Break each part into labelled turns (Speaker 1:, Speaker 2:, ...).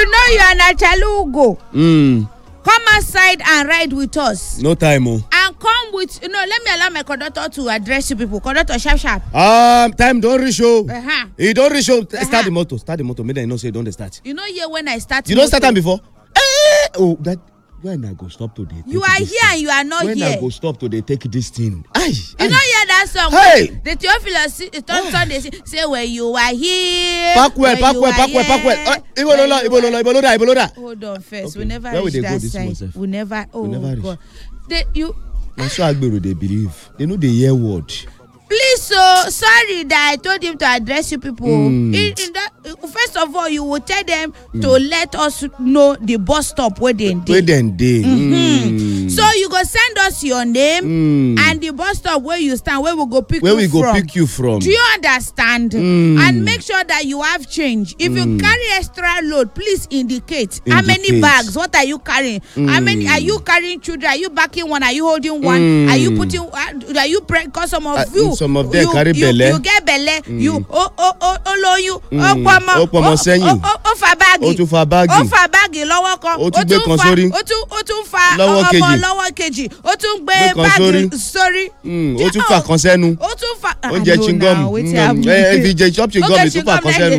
Speaker 1: know you are Nachalugo. Come outside and ride with us.
Speaker 2: No time, oh.
Speaker 1: And come with, let me allow my conductor to address you people. Conductor, sharp.
Speaker 2: Time don't reach show. He don't reach show. Start the motor. Maybe I know say don't start.
Speaker 1: You know here when I start.
Speaker 2: You don't start time before? Oh, that when I go stop today.
Speaker 1: You are here and you are not
Speaker 2: when
Speaker 1: here.
Speaker 2: When I go stop today, take this thing.
Speaker 1: You know hear that song?
Speaker 2: Hey!
Speaker 1: The Theophilus Sunday say when you are here.
Speaker 2: Pack well. Iboloda.
Speaker 1: Hold on first.
Speaker 2: Okay.
Speaker 1: We never
Speaker 2: reach
Speaker 1: that side. We never. Oh God.
Speaker 2: I'm sure Agbero they believe. They know the year word.
Speaker 1: Please, sorry that I told him to address you people. First of all, you will tell them to let us know the bus stop where they dey. So you go send us your name and the bus stop where you stand, where we go pick you from. Do you understand? And make sure that you have change. If you carry extra load, please indicate how many bags. What are you carrying? How many are you carrying? Children? Are you backing one? Are you holding one? Are you putting? Are you because some of you?
Speaker 2: Some of them carry belle.
Speaker 1: You get belle. You you fa bagi lọ́wọ́ kan.
Speaker 2: O tún gbé kan sórí.
Speaker 1: O tún fa ọmọ lọ́wọ́ kejì. O tún gbé bagi sórí.
Speaker 2: O tún fa kan sẹ́nu.
Speaker 1: O tún fa.
Speaker 2: Oúnjẹ chingom. If you just chop chingom, you tún fa kan sẹ́nu.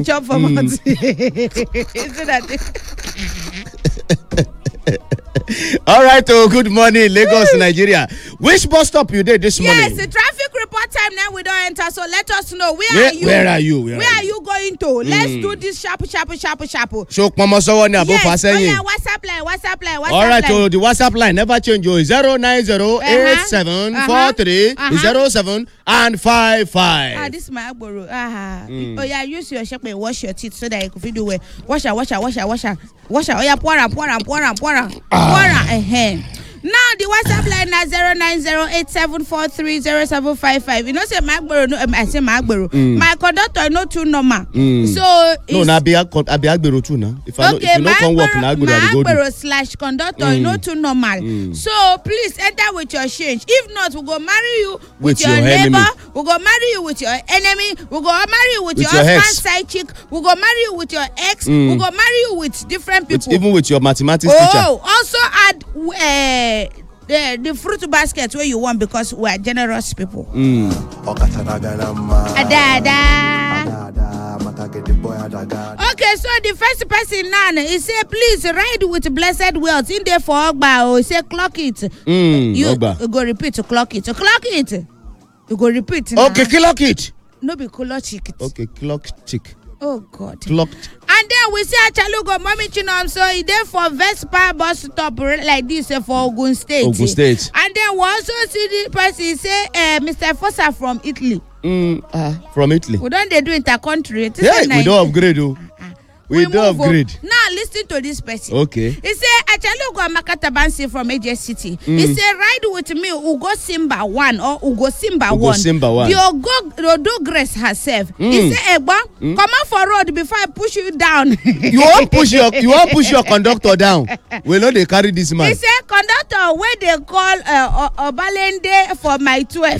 Speaker 2: All right, good morning, Lagos, Nigeria. Which bus stop you did this morning?
Speaker 1: Yes, the traffic report time now we don't enter, so let us know where are you going to? Let's do this sharp.
Speaker 2: So WhatsApp line. All right, so the WhatsApp line never change. 09087430755.
Speaker 1: This is my Agboro. Oh yeah, use your shape and wash your teeth so that you can do it. Wash. Oh yeah, pour. Now the WhatsApp line is 09087430755. You know, say Magboro. I say Magboro. My conductor no too normal. So
Speaker 2: no, na be Agbero too now. If you no come work na
Speaker 1: Agbero/conductor, no too normal. So please enter with your change. If not, we go marry you with your neighbor. We go marry you with your enemy. We go marry you with your husband's side chick. We go marry you with your ex. We go marry you with different people.
Speaker 2: Even with your mathematics teacher.
Speaker 1: Also add the fruit basket where you want, because we are generous people. Okay, so the first person now he say please ride with blessed wealth in there for Ogba. He say clock it. You go repeat to clock it. You go repeat.
Speaker 2: Okay, clock it.
Speaker 1: No be clock it.
Speaker 2: Okay, clock chick.
Speaker 1: Oh God.
Speaker 2: Clocked.
Speaker 1: And then we see Achalugo Mommy Chinom, so he there for Vespa bus stop like this for Ogun State. And then we also see the person say Mr. Fossa from Italy.
Speaker 2: From Italy.
Speaker 1: We don't do intercountry.
Speaker 2: Yeah, we don't upgrade. We don't upgrade.
Speaker 1: Now listen to this person.
Speaker 2: Okay.
Speaker 1: He say Achalugo Makatabansi from AJ City. He say ride with me Ugo Simba 1 or Ugo Simba 1. The Odo Grace herself. He say Egba, come out for road before I push you down.
Speaker 2: You won't push your conductor down. We know they carry this man.
Speaker 1: He say conductor where they call Obalende for my 12.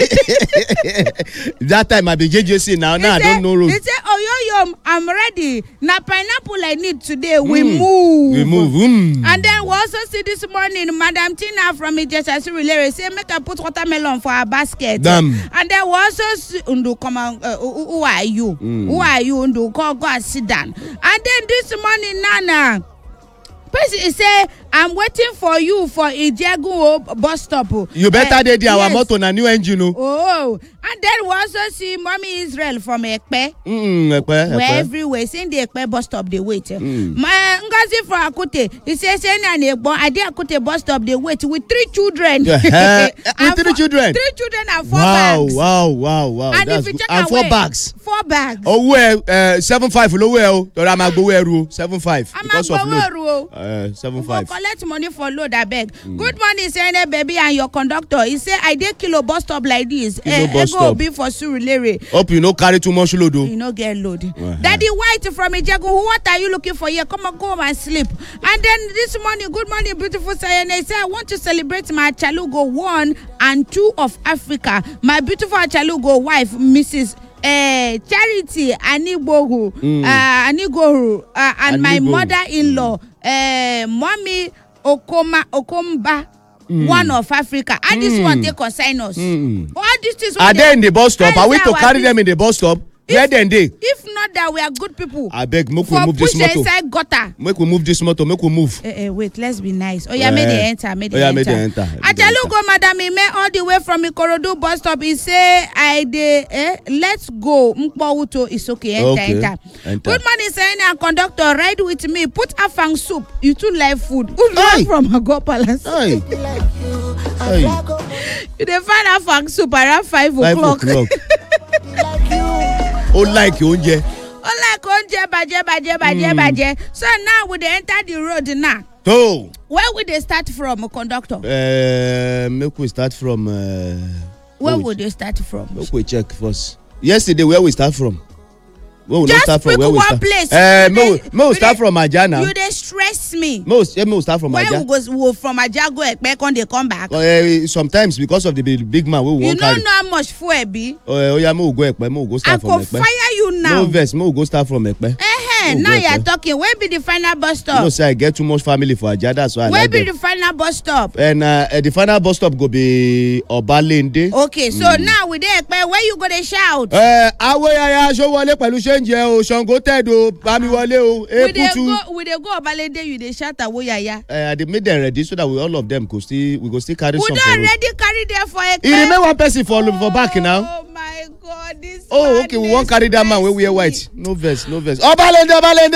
Speaker 2: That time I be JJC now. I don't know road.
Speaker 1: He say yo, I'm ready. Now pineapple I need today. We move. And then we also see this morning Madam Tina from Ijesha Surulere say make I put watermelon for our basket.
Speaker 2: Damn.
Speaker 1: And then we also see Undu come on. Who are you? Who are you? Undu go and sit down. And then this morning Nana person say I'm waiting for you for Ijegu bus stop.
Speaker 2: You better dey there. Our motor na new engine.
Speaker 1: Oh, and then we also see Mommy Israel from Ekpe.
Speaker 2: Ekpe.
Speaker 1: We're everywhere. Saying the Ekpe bus stop they wait. My Ngazi from Akute, he says I did Akute bus stop they wait with 3 children.
Speaker 2: With 3 children.
Speaker 1: 3 children and 4 bags.
Speaker 2: Wow.
Speaker 1: And
Speaker 2: that's
Speaker 1: if you check
Speaker 2: and
Speaker 1: away,
Speaker 2: 4 bags.
Speaker 1: 4 bags.
Speaker 2: Oh well, 7.5 low well. I'm a go 7.5 because of load. 7.5.
Speaker 1: Collect money for load, I beg. Good morning, Sene baby and your conductor. He say I did kilo bus stop like this. Bus stop. Be for Surulere.
Speaker 2: Hope you no carry too much load.
Speaker 1: You no get load. Daddy White from Ijegu, what are you looking for here? Come on, go home and sleep. And then this morning, good morning, beautiful Sayene. He say I want to celebrate my Achalugo 1 and 2 of Africa. My beautiful Achalugo wife, Mrs. Charity Anigoru, and my mother-in-law, Mommy Okomba. One of Africa, and this one they consign us. All these things
Speaker 2: are they in the bus stop? Are we to carry them in the bus stop? Where then they?
Speaker 1: If not that we are good people.
Speaker 2: I beg, make we move this motor.
Speaker 1: Inside gutter.
Speaker 2: Make we move this motor. Make we move.
Speaker 1: Wait, let's be nice. Oh yeah, may they enter. May they enter.
Speaker 2: Ajalugo
Speaker 1: madam, me all the way from Ikorodu bus stop. He say let's go. Mkpouto is okay. Enter. Good morning, saying conductor, ride with me. Put afang soup. You too like food. Good from Ago Palace. You dey find afang soup around 5 o'clock.
Speaker 2: Like oúnjẹ.
Speaker 1: Baje. So now we dey enter the road now.
Speaker 2: So
Speaker 1: where would they start from, conductor?
Speaker 2: Make we start from.
Speaker 1: Where would they start from?
Speaker 2: Make we check first. Yesterday, where we start from?
Speaker 1: Just start from where we start. Place.
Speaker 2: We start from Aja now.
Speaker 1: You dey stress me.
Speaker 2: We start from Aja.
Speaker 1: When we go from Aja go Ekpe, when they come back.
Speaker 2: Sometimes because of the big man we won't carry.
Speaker 1: You don't know how much fuel be.
Speaker 2: Oh yeah, we go Ekpe. We go start from Ekpe.
Speaker 1: I go fire you now.
Speaker 2: No vex, we go start from Ekpe.
Speaker 1: Now you are talking. Where be the final bus stop?
Speaker 2: You know, say I get too much family for Aja, that's why.
Speaker 1: Where be the final bus stop?
Speaker 2: And the final bus stop go be Obalende.
Speaker 1: Okay, so now we there Ekpe. Where you go to shout?
Speaker 2: Awoyaya so wọlé pẹ̀lú change o, Sango Tedo, bami wọlé o, Eputu.
Speaker 1: We dey go Obalende, you dey shout Awoyaya.
Speaker 2: I dey make them ready so that all of them go still carry some.
Speaker 1: We don't already carry them for Ekpe.
Speaker 2: He remain one person for back now.
Speaker 1: Oh my God, this.
Speaker 2: Oh, okay, we won't carry that man when we wear white. No verse. Obalende.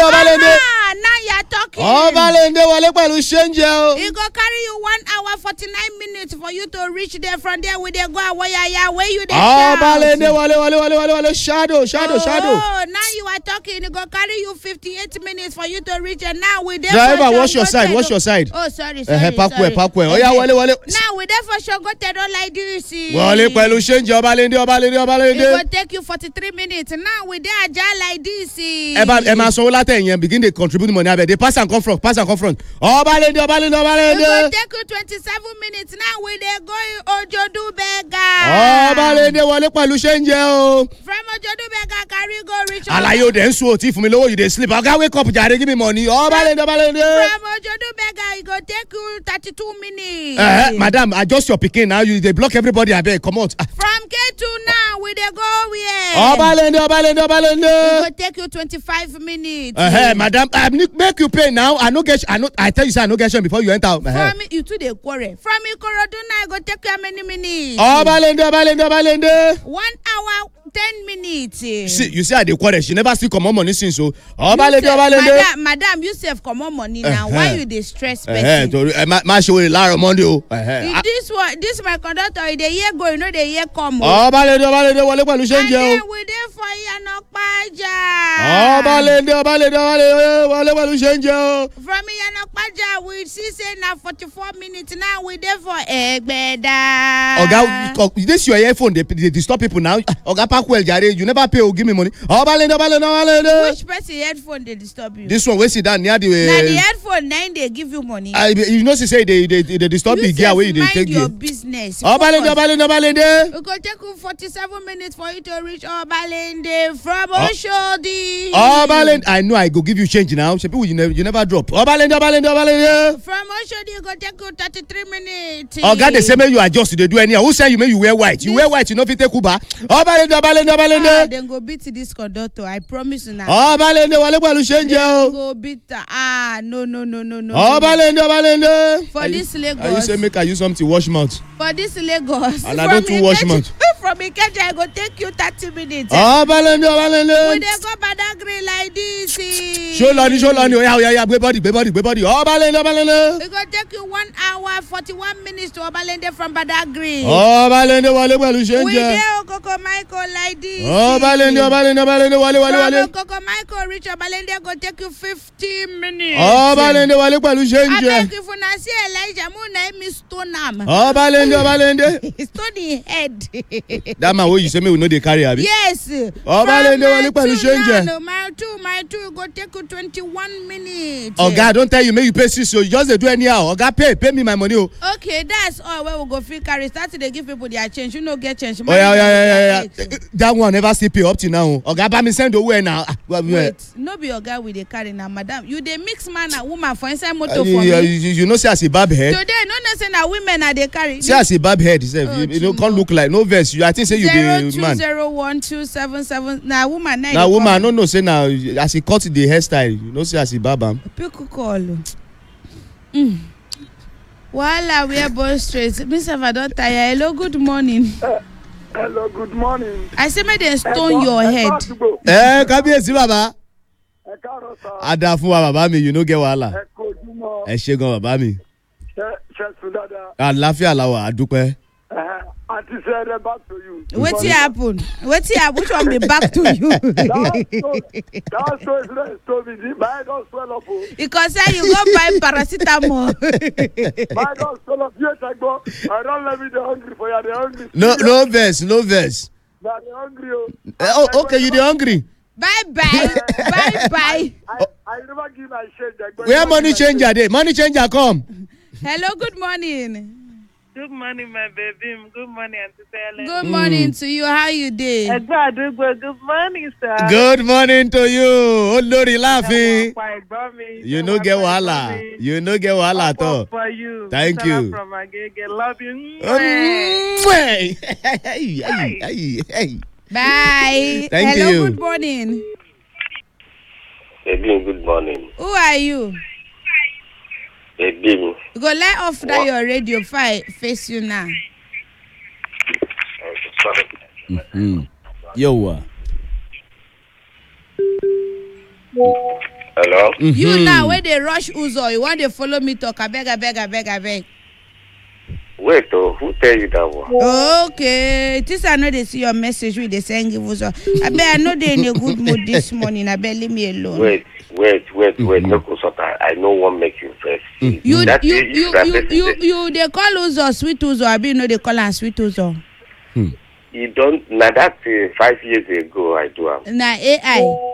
Speaker 1: Now you are talking.
Speaker 2: Obalende wọlé pẹ̀lú change o.
Speaker 1: He go carry you 1 hour 49 minutes for you to reach there. From there we dey go Awoyaya. Where you dey shout?
Speaker 2: Obalende wọlé shadow.
Speaker 1: Oh, now you are talking. It go carry you 58 minutes for you to reach, and now we there.
Speaker 2: Driver, watch your side.
Speaker 1: Oh, sorry.
Speaker 2: Parkway. Oh yeah, wọlé.
Speaker 1: Now we there for Shogote, don't like this.
Speaker 2: Wọlé pẹ̀lú change Obalende.
Speaker 1: It go take you 43 minutes. Now we there Aja like this.
Speaker 2: Ẹ máa sanwó látẹ̀yìn begin dey contribute money abẹ. They pass and come front. Obalende.
Speaker 1: It go take you 27 minutes. Now we there go Ojodu Bega.
Speaker 2: Obalende wọlé pẹ̀lú change o.
Speaker 1: From Ojodu Bega, carry go reach.
Speaker 2: Alaye o dey ń sùn o tí fún mi lówó you dey sleep. Oga wake up jare give me money. Obalende.
Speaker 1: From Ojodu Bega, it go take you 32 minutes.
Speaker 2: Madam, adjust your pikin now. You dey block everybody abeg comot.
Speaker 1: From K2 now, we dey go where?
Speaker 2: Obalende.
Speaker 1: It go take you 25 minutes.
Speaker 2: Madam, make you pay now. I tell you say I no get shame before you enter.
Speaker 1: From you too dey quarrel. From Ikorodu now, it go take you how many minutes?
Speaker 2: Obalende.
Speaker 1: 1 hour 10 minutes.
Speaker 2: See, you say I dey quarrel. She never still comot money since so. Obalende.
Speaker 1: Madam, you save comot money now. Why you dey stress person?
Speaker 2: Ma ṣe wèrè láàárọ̀ Monday o.
Speaker 1: This my conductor, he dey hear go, you know dey hear come.
Speaker 2: Obalende wọlé pẹ̀lú change o.
Speaker 1: And then we dey for Iyanokpaja.
Speaker 2: Obalende wọlé pẹ̀lú change o.
Speaker 1: From Iyanokpaja, we see say na 44 minutes. Now we dey for Egbeda.
Speaker 2: Oga, this your earphone dey disturb people now. Oga Parkwell jare, you never pay o, give me money. Obalende.
Speaker 1: Which person headphone dey disturb you?
Speaker 2: This one wey sit down near the.
Speaker 1: Na the headphone na dey give you money.
Speaker 2: You know say they disturb the gear wey you dey take.
Speaker 1: Mind your business.
Speaker 2: Obalende.
Speaker 1: We go take you 47 minutes for you to reach Obalende from Oshodi.
Speaker 2: Obalende, I know I go give you change now. People you never drop. Obalende.
Speaker 1: From Oshodi, it go take you 33 minutes.
Speaker 2: Oga, they say make you adjust, they do anyhow. Who say you make you wear white? You wear white, you no fit take Uber. Obalende.
Speaker 1: Then go beat this conductor. I promise you now.
Speaker 2: Obalende wọlé pẹ̀lú change o.
Speaker 1: Go beat no.
Speaker 2: Obalende.
Speaker 1: For this Lagos.
Speaker 2: You say make I use something wash mouth.
Speaker 1: For this Lagos.
Speaker 2: And I don't too wash mouth.
Speaker 1: From Ikeja, I go take you 30 minutes.
Speaker 2: Obalende.
Speaker 1: We dey go Badagry like this.
Speaker 2: Show lani. Oya, gbé body. Obalende.
Speaker 1: We go take you 1 hour 41 minutes to Obalende from Badagry.
Speaker 2: Obalende wọlé pẹ̀lú change.
Speaker 1: We dey Okoko Michael like this.
Speaker 2: Obalende wọlé.
Speaker 1: From Okoko Michael reach Obalende go take you 15 minutes.
Speaker 2: Obalende wọlé pẹ̀lú change.
Speaker 1: Abeg if una see Elijah, mo na me stone am.
Speaker 2: Obalende.
Speaker 1: Stone him head.
Speaker 2: That man wey you say me we no dey carry abi.
Speaker 1: Yes.
Speaker 2: Obalende wọlé pẹ̀lú change.
Speaker 1: My two go take you 21 minutes.
Speaker 2: Oga, don't tell you make you pay 6 you just dey do anyhow. Oga, pay me my money.
Speaker 1: Okay, that's all where we go fit carry. Start to dey give people their change. You no get change.
Speaker 2: Yeah. That one never still pay up till now. Oga, buy me send away now.
Speaker 1: Wait, no be Oga we dey carry now, madam. You dey mix man and woman for inside motor for me.
Speaker 2: You know say as a barb head.
Speaker 1: Today, no say na women are dey carry.
Speaker 2: Say as a barb head sef. You can't look like no verse. I think say you be man.
Speaker 1: 0201277. Na woman na.
Speaker 2: Na woman no say na as he cut the hairstyle. You know say as a barb am.
Speaker 1: Pick call. Wahala we are both straight. Mr. Vadon tire. Hello, good morning.
Speaker 3: Hello, good morning.
Speaker 1: I say make dem stone your head.
Speaker 2: Kábíyèsí bàbá. Ada fún wa bàbá mi, you no get wahala. Ẹ ṣé gan bàbá mi. Àlàáfíà la wà, a dúpẹ́.
Speaker 3: Auntie said back to you.
Speaker 1: Wetin happen? Which one be back to you?
Speaker 3: That story is my head don't swell up.
Speaker 1: Because you go buy paracetamol.
Speaker 3: My don't swell up. Yes, I go. I don't let me the hungry for you. They're hungry.
Speaker 2: No verse.
Speaker 3: They're hungry.
Speaker 2: Okay, you the hungry.
Speaker 1: Bye.
Speaker 3: I never give my change.
Speaker 2: Where money changer dey? Money changer come.
Speaker 1: Hello, good morning.
Speaker 4: Good morning, my baby. Good morning, Auntie Sally.
Speaker 1: Good morning to you. How you dey?
Speaker 4: Good morning, sir.
Speaker 2: Good morning to you. Olórí láàfin. You no get wahala. You no get wahala at all.
Speaker 4: For you.
Speaker 2: Thank you.
Speaker 4: From Agege. Love you.
Speaker 2: Hey.
Speaker 1: Bye.
Speaker 2: Thank
Speaker 1: Hello,
Speaker 2: you.
Speaker 1: good morning.
Speaker 5: Baby, good morning.
Speaker 1: Who are you?
Speaker 5: Baby.
Speaker 1: Go let off that your radio face you now.
Speaker 5: Sorry.
Speaker 2: Yo.
Speaker 5: Hello?
Speaker 1: You now, when they rush Uzo, you want to follow me talk. I beg.
Speaker 5: Wait, who tell you that one?
Speaker 1: Okay. This I know they see your message with the saying give Uzo. I bet I know they in a good mood this morning. I bet leave me alone.
Speaker 5: Wait. No, I know what make you first.
Speaker 1: You they call Uzo sweet Uzo. I bet no they call her sweet Uzo.
Speaker 5: You don't. Now that's 5 years ago I do.
Speaker 1: Na AI.